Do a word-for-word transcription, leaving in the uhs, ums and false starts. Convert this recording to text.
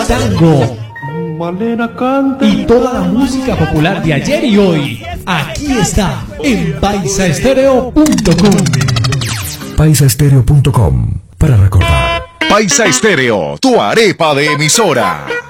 tango y toda la música popular de ayer y hoy. Aquí está en paisa estéreo punto com. paisa estéreo punto com, para recordar. Paisa Estéreo, tu arepa de emisora.